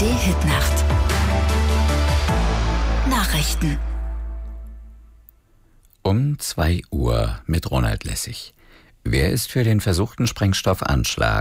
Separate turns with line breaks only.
ARD-Hitnacht. Nachrichten.
Um 2 Uhr mit Ronald Lessig. Wer ist für den versuchten Sprengstoffanschlag